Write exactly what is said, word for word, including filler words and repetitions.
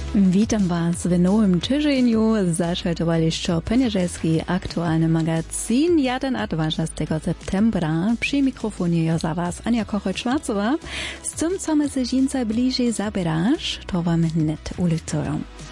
Witam Was w nowym tygodniu. Zašaltowaliście penieżelski aktualny magazyn dwudziestego septembra. Przy mikrofonie ja za Was Ania Kochel-Schwarzowa. Z tym, co my się dziś bliżej zabierać, to Wam net ulicują.